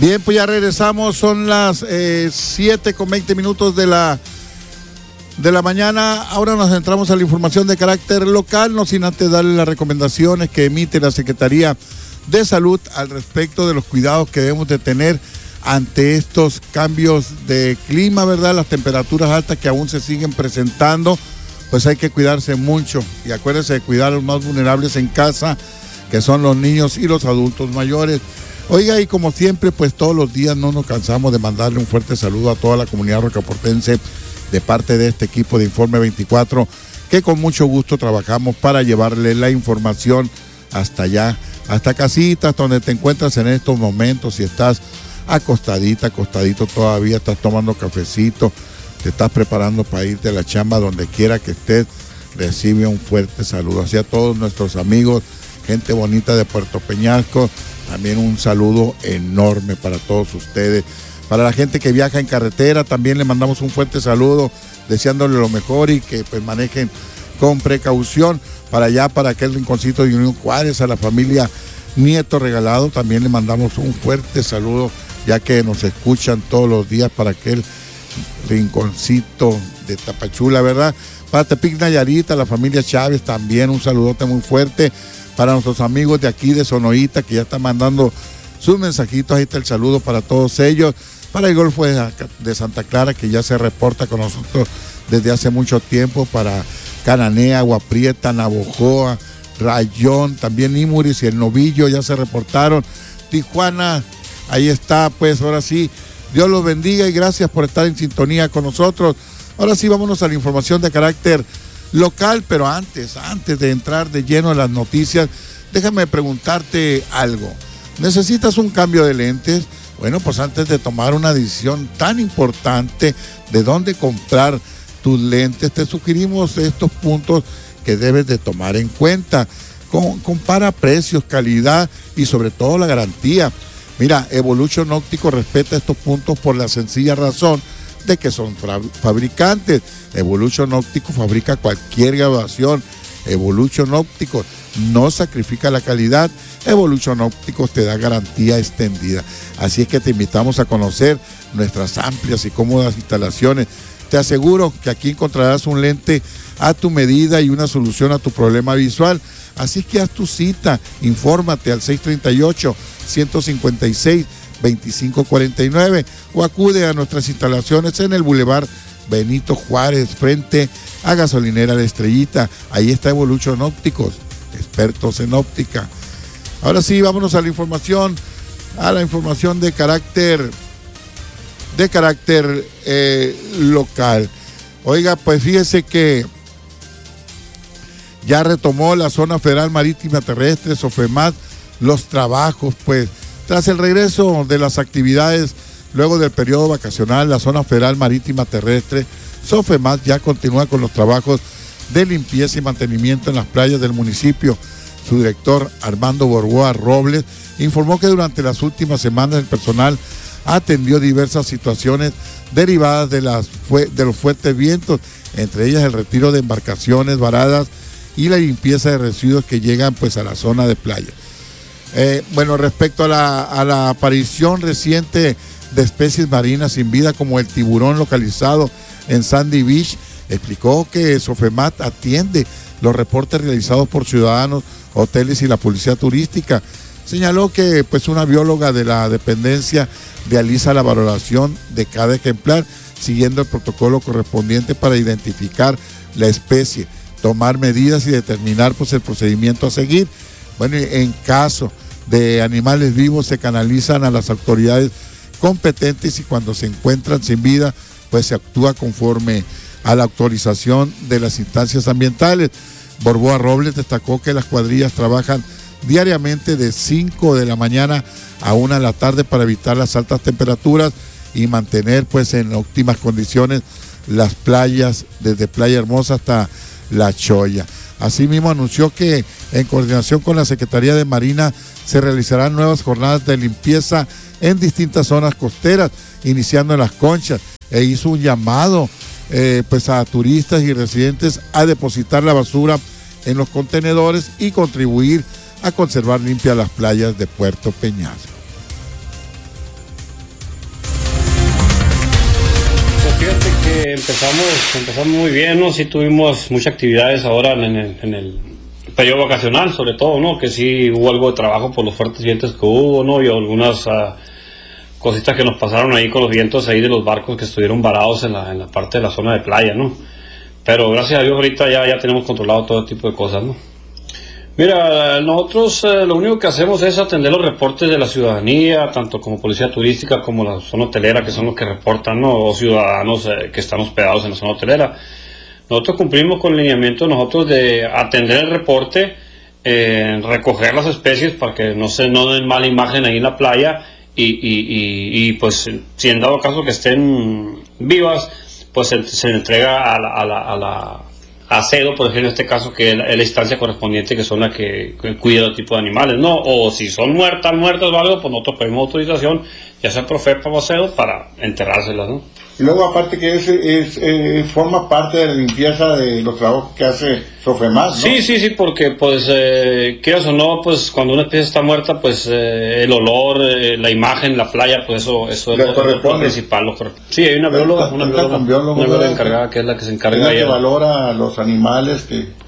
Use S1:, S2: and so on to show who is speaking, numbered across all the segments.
S1: Bien, pues ya regresamos, son las 7:20 de la mañana. Ahora nos centramos a la información de carácter local, no sin antes darle las recomendaciones que emite la Secretaría de Salud al respecto de los cuidados que debemos de tener ante estos cambios de clima, ¿verdad? Las temperaturas altas que aún se siguen presentando, pues hay que cuidarse mucho y acuérdense de cuidar a los más vulnerables en casa, que son los niños y los adultos mayores. Oiga, y como siempre, pues todos los días no nos cansamos de mandarle un fuerte saludo a toda la comunidad rocaportense de parte de este equipo de Informe 24, que con mucho gusto trabajamos para llevarle la información hasta allá, hasta casitas donde te encuentras en estos momentos. Si estás acostadito todavía, estás tomando cafecito, te estás preparando para irte a la chamba, donde quiera que estés, recibe un fuerte saludo. Así a todos nuestros amigos, gente bonita de Puerto Peñasco, también un saludo enorme para todos ustedes. Para la gente que viaja en carretera, también le mandamos un fuerte saludo, deseándole lo mejor y que pues manejen con precaución. Para allá, para aquel rinconcito de Unión Juárez, a la familia Nieto Regalado, también le mandamos un fuerte saludo, ya que nos escuchan todos los días para aquel rinconcito de Tapachula, ¿verdad? Para Tepic Nayarit, a la familia Chávez, también un saludote muy fuerte. Para nuestros amigos de aquí de Sonoita, que ya están mandando sus mensajitos, ahí está el saludo para todos ellos. Para el Golfo de Santa Clara, que ya se reporta con nosotros desde hace mucho tiempo. Para Cananea, Agua Prieta, Navojoa, Rayón, también Imuris y El Novillo ya se reportaron. Tijuana, ahí está, pues ahora sí, Dios los bendiga y gracias por estar en sintonía con nosotros. Ahora sí, vámonos a la información de carácter local, pero antes de entrar de lleno en las noticias, déjame preguntarte algo. ¿Necesitas un cambio de lentes? Bueno, pues antes de tomar una decisión tan importante de dónde comprar tus lentes, te sugerimos estos puntos que debes de tomar en cuenta. Compara precios, calidad y sobre todo la garantía. Mira, Evolution Óptico respeta estos puntos por la sencilla razón de que son fabricantes. Evolution Óptico fabrica cualquier graduación. Evolution Óptico no sacrifica la calidad. Evolution Ópticos te da garantía extendida. Así es que te invitamos a conocer nuestras amplias y cómodas instalaciones. Te aseguro que aquí encontrarás un lente a tu medida y una solución a tu problema visual. Así que haz tu cita, infórmate al 638-156-2549 o acude a nuestras instalaciones en el Boulevard Benito Juárez, frente a Gasolinera La Estrellita. Ahí está Evolution Ópticos, expertos en óptica. Ahora sí, vámonos a la información de carácter local. Oiga, pues fíjese que ya retomó la Zona Federal Marítima Terrestre, SOFEMAT, los trabajos, pues tras el regreso de las actividades luego del periodo vacacional, la Zona Federal Marítima Terrestre, SOFEMAT, ya continúa con los trabajos de limpieza y mantenimiento en las playas del municipio. Su director, Armando Borboa Robles, informó que durante las últimas semanas el personal atendió diversas situaciones derivadas de los fuertes vientos, entre ellas el retiro de embarcaciones varadas y la limpieza de residuos que llegan pues a la zona de playa. Bueno, respecto a la aparición reciente de especies marinas sin vida como el tiburón localizado en Sandy Beach, explicó que SOFEMAT atiende los reportes realizados por ciudadanos, hoteles y la policía turística. Señaló que pues una bióloga de la dependencia realiza la valoración de cada ejemplar siguiendo el protocolo correspondiente para identificar la especie, tomar medidas y determinar pues el procedimiento a seguir. Bueno, en caso de animales vivos se canalizan a las autoridades competentes y cuando se encuentran sin vida pues se actúa conforme a la autorización de las instancias ambientales. Borboa Robles destacó que las cuadrillas trabajan diariamente de 5 de la mañana a 1 de la tarde para evitar las altas temperaturas y mantener pues en óptimas condiciones las playas, desde Playa Hermosa hasta La Choya. Asimismo anunció que en coordinación con la Secretaría de Marina se realizarán nuevas jornadas de limpieza en distintas zonas costeras, iniciando en Las Conchas, e hizo un llamado pues a turistas y residentes a depositar la basura en los contenedores y contribuir a conservar limpias las playas de Puerto Peñasco.
S2: empezamos muy bien, ¿no? Sí tuvimos muchas actividades ahora en el periodo vacacional, sobre todo, ¿no? Que sí hubo algo de trabajo por los fuertes vientos que hubo, ¿no? Y algunas cositas que nos pasaron ahí con los vientos ahí de los barcos que estuvieron varados en la parte de la zona de playa, ¿no? Pero gracias a Dios ahorita ya tenemos controlado todo tipo de cosas, ¿no? Mira, nosotros lo único que hacemos es atender los reportes de la ciudadanía, tanto como policía turística como la zona hotelera, que son los que reportan, ¿no? O ciudadanos que están hospedados en la zona hotelera. Nosotros cumplimos con el lineamiento nosotros de atender el reporte, recoger las especies para que no den mala imagen ahí en la playa y pues si en dado caso que estén vivas, pues se entrega a CEDO, por ejemplo, en este caso, que es la instancia correspondiente, que son las que cuida el tipo de animales, ¿no? O si son muertas o algo, pues nosotros pedimos autorización, ya sea Profepa o CEDO, para enterrárselas, ¿no?
S1: Y luego, aparte que forma parte de la limpieza de los trabajos que hace Sofemat, ¿no?
S2: Sí, porque pues quieras o no, pues cuando una especie está muerta, pues el olor, la imagen, la playa, pues eso es lo principal. Sí, hay una bióloga encargada, que es la que se encarga.
S1: Es la que valora a los animales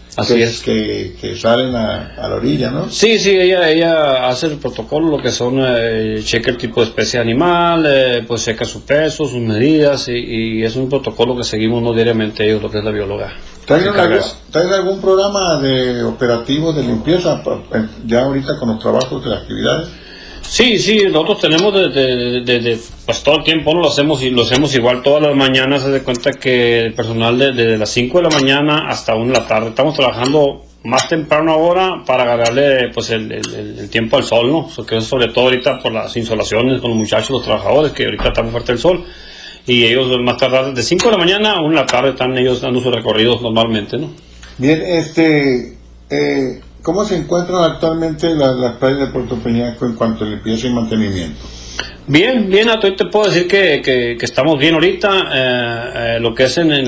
S1: que salen a la orilla, ¿no?
S2: Sí, ella hace el protocolo, lo que son, checa el tipo de especie de animal, pues checa su peso, sus medidas, y es un protocolo que seguimos no diariamente ellos, lo que es la bióloga.
S1: ¿Traen algún programa de operativo de limpieza ya ahorita con los trabajos de las actividades?
S2: Sí, nosotros tenemos desde pues todo el tiempo, ¿no? Lo hacemos igual todas las mañanas. Se da cuenta que el personal desde las 5 de la mañana hasta 1 de la tarde estamos trabajando más temprano ahora para agarrarle pues el tiempo al sol, ¿no? Que es sobre todo ahorita por las insolaciones con los muchachos, los trabajadores, que ahorita está muy fuerte el sol, y ellos más tarde de 5 de la mañana a 1 de la tarde están ellos dando sus recorridos normalmente, ¿no?
S1: Bien, ¿cómo se encuentran actualmente las playas de Puerto Peñasco en cuanto a limpieza y mantenimiento?
S2: Bien, hoy te puedo decir que estamos bien ahorita, lo que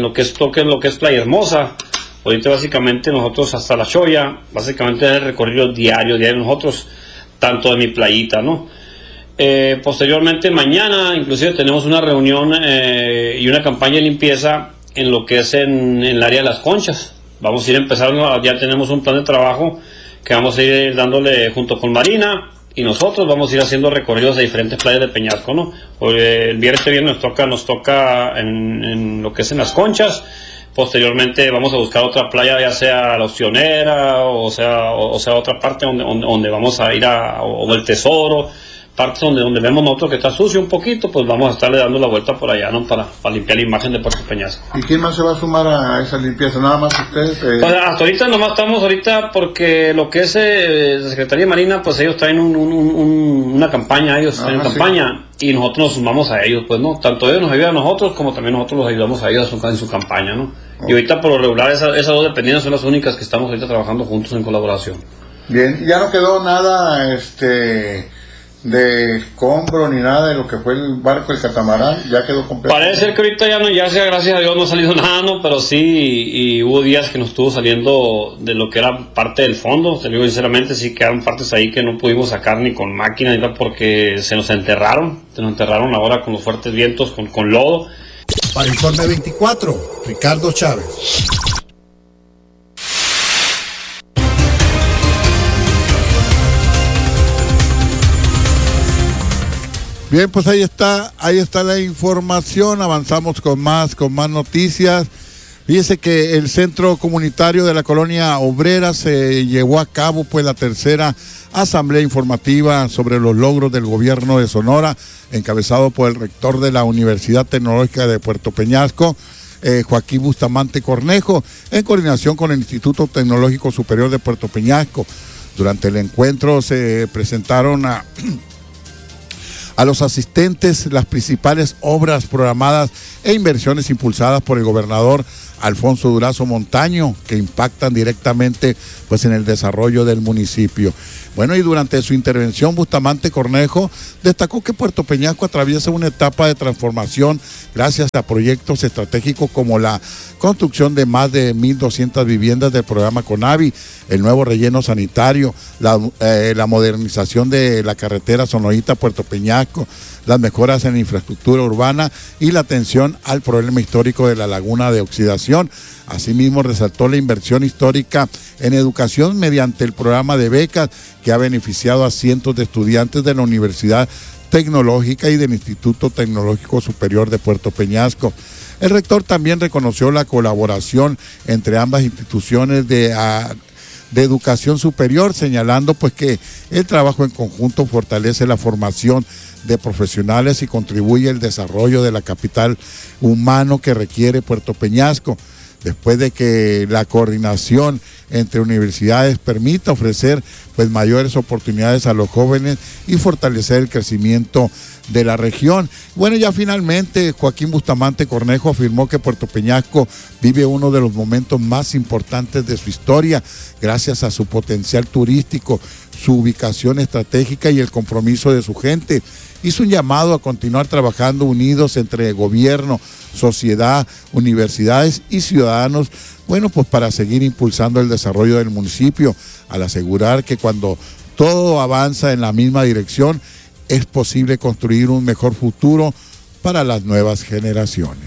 S2: es Playa Hermosa. Ahorita básicamente nosotros hasta La Choya, básicamente es el recorrido diario nosotros, tanto de mi playita, ¿no? Posteriormente mañana inclusive tenemos una reunión y una campaña de limpieza en lo que es en el área de las conchas. Vamos a ir empezando, ya tenemos un plan de trabajo que vamos a ir dándole junto con Marina, y nosotros vamos a ir haciendo recorridos de diferentes playas de Peñasco, ¿no? El viernes nos toca en lo que es en las conchas. Posteriormente vamos a buscar otra playa, ya sea la Opcionera, o sea otra parte donde vamos a ir o el Tesoro, partes donde vemos nosotros que está sucio un poquito, pues vamos a estarle dando la vuelta por allá, ¿no? Para limpiar la imagen de Puerto Peñasco.
S1: ¿Y quién más se va a sumar a esa limpieza? ¿Nada más ustedes?
S2: Pues hasta ahorita nomás estamos porque lo que es la Secretaría de Marina, pues ellos traen una campaña, traen campaña, y nosotros nos sumamos a ellos, pues, ¿no? Tanto ellos nos ayudan a nosotros, como también nosotros los ayudamos a ellos en su campaña, ¿no? Okay. Y ahorita por lo regular esas dos dependencias son las únicas que estamos ahorita trabajando juntos en colaboración.
S1: Bien, ya no quedó nada, de escombro ni nada de lo que fue el barco, el catamarán, ya quedó completo.
S2: Parece ser que ahorita ya sea, gracias a Dios no ha salido nada, ¿no? Pero sí, y hubo días que nos estuvo saliendo de lo que era parte del fondo. Te digo sinceramente, sí quedaron partes ahí que no pudimos sacar ni con máquina ni nada, porque se nos enterraron ahora con los fuertes vientos, con lodo.
S3: Para Informe 24, Ricardo Chávez.
S1: Bien, pues ahí está la información. Avanzamos con más noticias. Fíjese que el centro comunitario de la colonia obrera se llevó a cabo pues la tercera asamblea informativa sobre los logros del gobierno de Sonora, encabezado por el rector de la Universidad Tecnológica de Puerto Peñasco, Joaquín Bustamante Cornejo, en coordinación con el Instituto Tecnológico Superior de Puerto Peñasco. Durante el encuentro se presentaron a los asistentes las principales obras programadas e inversiones impulsadas por el gobernador Alfonso Durazo Montaño, que impactan directamente pues en el desarrollo del municipio. Bueno, y durante su intervención, Bustamante Cornejo destacó que Puerto Peñasco atraviesa una etapa de transformación gracias a proyectos estratégicos como la construcción de más de 1.200 viviendas del programa CONAVI, el nuevo relleno sanitario, la modernización de la carretera Sonoita-Puerto Peñasco, las mejoras en infraestructura urbana y la atención al problema histórico de la laguna de oxidación. Asimismo, resaltó la inversión histórica en educación mediante el programa de becas que ha beneficiado a cientos de estudiantes de la Universidad Tecnológica y del Instituto Tecnológico Superior de Puerto Peñasco. El rector también reconoció la colaboración entre ambas instituciones de educación superior, señalando pues que el trabajo en conjunto fortalece la formación de profesionales y contribuye al desarrollo de la capital humano que requiere Puerto Peñasco, después de que la coordinación entre universidades permita ofrecer pues mayores oportunidades a los jóvenes y fortalecer el crecimiento de la región. Bueno, ya finalmente Joaquín Bustamante Cornejo afirmó que Puerto Peñasco vive uno de los momentos más importantes de su historia gracias a su potencial turístico, su ubicación estratégica y el compromiso de su gente. Hizo un llamado a continuar trabajando unidos entre gobierno, sociedad, universidades y ciudadanos, bueno, pues para seguir impulsando el desarrollo del municipio, al asegurar que cuando todo avanza en la misma dirección, es posible construir un mejor futuro para las nuevas generaciones.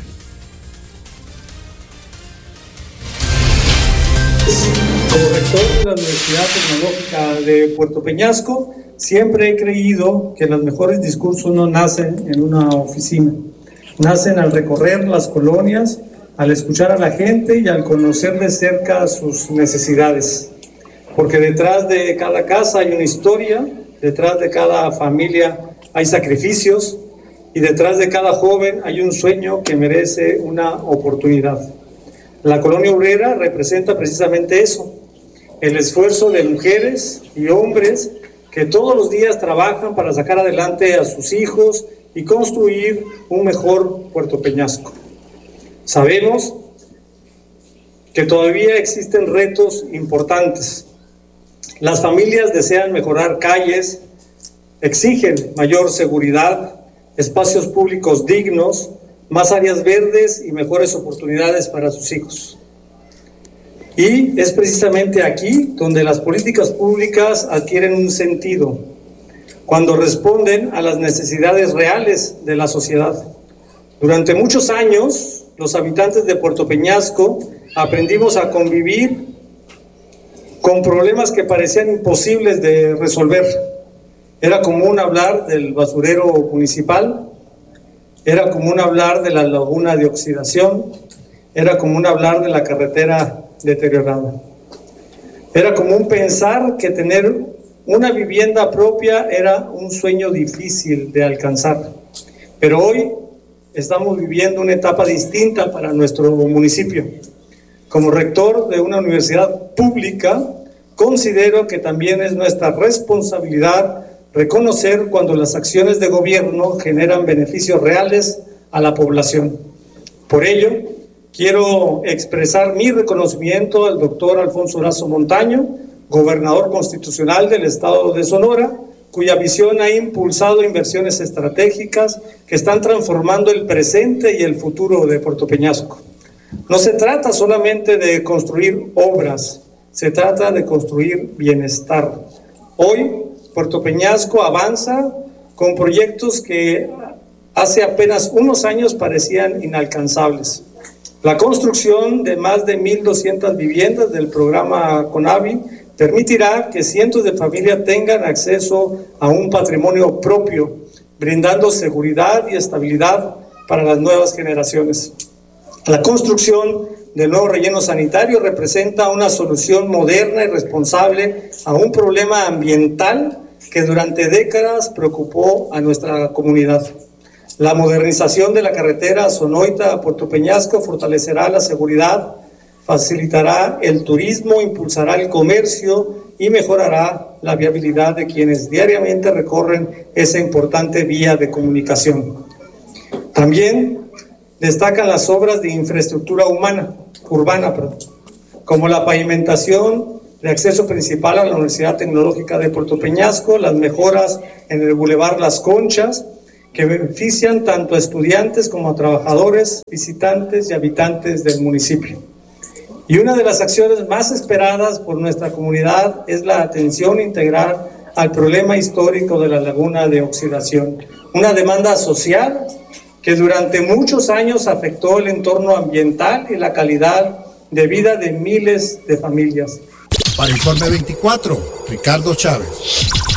S4: Como rector de la Universidad Tecnológica de Puerto Peñasco, siempre he creído que los mejores discursos no nacen en una oficina, nacen al recorrer las colonias, al escuchar a la gente y al conocer de cerca sus necesidades. Porque detrás de cada casa hay una historia, detrás de cada familia hay sacrificios y detrás de cada joven hay un sueño que merece una oportunidad. La colonia obrera representa precisamente eso, el esfuerzo de mujeres y hombres que todos los días trabajan para sacar adelante a sus hijos y construir un mejor Puerto Peñasco. Sabemos que todavía existen retos importantes. Las familias desean mejorar calles, exigen mayor seguridad, espacios públicos dignos, más áreas verdes y mejores oportunidades para sus hijos. Y es precisamente aquí donde las políticas públicas adquieren un sentido, cuando responden a las necesidades reales de la sociedad. Durante muchos años, los habitantes de Puerto Peñasco aprendimos a convivir con problemas que parecían imposibles de resolver. Era común hablar del basurero municipal, era común hablar de la laguna de oxidación, era común hablar de la carretera deteriorada. Era común pensar que tener una vivienda propia era un sueño difícil de alcanzar. Pero hoy estamos viviendo una etapa distinta para nuestro municipio. Como rector de una universidad pública, considero que también es nuestra responsabilidad reconocer cuando las acciones de gobierno generan beneficios reales a la población. Por ello, quiero expresar mi reconocimiento al doctor Alfonso Durazo Montaño, gobernador constitucional del estado de Sonora, cuya visión ha impulsado inversiones estratégicas que están transformando el presente y el futuro de Puerto Peñasco. No se trata solamente de construir obras, se trata de construir bienestar. Hoy, Puerto Peñasco avanza con proyectos que hace apenas unos años parecían inalcanzables. La construcción de más de 1.200 viviendas del programa CONAVI permitirá que cientos de familias tengan acceso a un patrimonio propio, brindando seguridad y estabilidad para las nuevas generaciones. La construcción del nuevo relleno sanitario representa una solución moderna y responsable a un problema ambiental que durante décadas preocupó a nuestra comunidad. La modernización de la carretera Sonoita a Puerto Peñasco fortalecerá la seguridad, facilitará el turismo, impulsará el comercio y mejorará la viabilidad de quienes diariamente recorren esa importante vía de comunicación. También destacan las obras de infraestructura humana. urbana, como la pavimentación de acceso principal a la Universidad Tecnológica de Puerto Peñasco, las mejoras en el Boulevard Las Conchas, que benefician tanto a estudiantes como a trabajadores, visitantes y habitantes del municipio. Y una de las acciones más esperadas por nuestra comunidad es la atención integral al problema histórico de la laguna de oxidación, una demanda social que durante muchos años afectó el entorno ambiental y la calidad de vida de miles de familias.
S3: Para Informe 24, Ricardo Chávez.